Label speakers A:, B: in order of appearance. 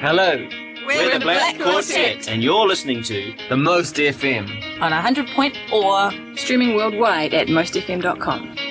A: Hello,
B: We're the Black Quartet.
A: and you're listening to The Most FM.
B: On 100.4, streaming worldwide at mostfm.com.